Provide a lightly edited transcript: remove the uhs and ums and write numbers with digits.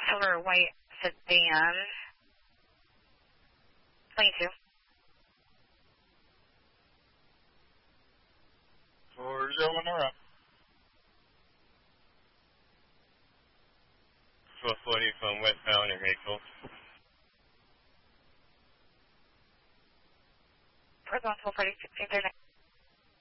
Silver white sedan. 22. 401 up. 440 from westbound in Rachel. Northbound 440, 1639.